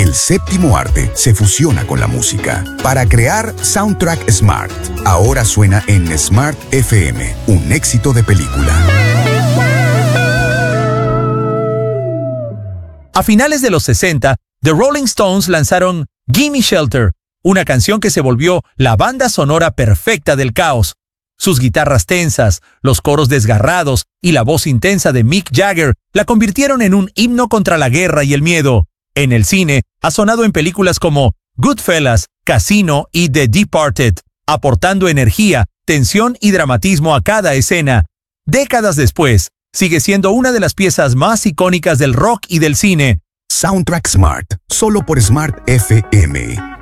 El séptimo arte se fusiona con la música para crear Soundtrack Smart. Ahora suena en Smart FM, un éxito de película. A finales de los 60, The Rolling Stones lanzaron Gimme Shelter, una canción que se volvió la banda sonora perfecta del caos. Sus guitarras tensas, los coros desgarrados y la voz intensa de Mick Jagger la convirtieron en un himno contra la guerra y el miedo. En el cine, ha sonado en películas como Goodfellas, Casino y The Departed, aportando energía, tensión y dramatismo a cada escena. Décadas después, sigue siendo una de las piezas más icónicas del rock y del cine. Soundtrack Smart, solo por Smart FM.